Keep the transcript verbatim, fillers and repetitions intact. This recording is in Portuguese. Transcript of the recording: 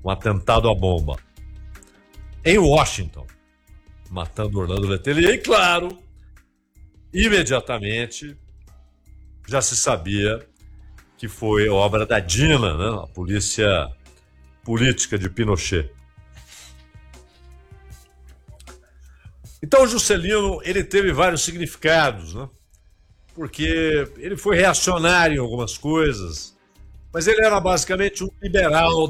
um atentado à bomba em Washington, matando Orlando Letelier. E, claro, imediatamente já se sabia que foi obra da DINA, né, a polícia política de Pinochet. Então o Juscelino, ele teve vários significados, né? Porque ele foi reacionário em algumas coisas, mas ele era basicamente um liberal